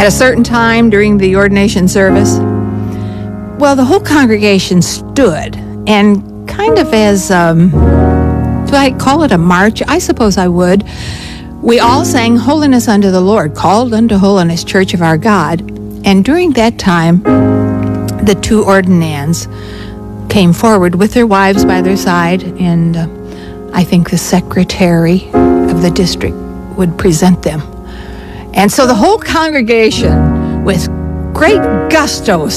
at a certain time during the ordination service, well, the whole congregation stood, and kind of as, do I call it a march? I suppose I would. We all sang Holiness Unto the Lord, Called Unto Holiness, Church of Our God. And during that time, the two ordinands came forward with their wives by their side, and I think the secretary of the district would present them. And so the whole congregation, with great gusto,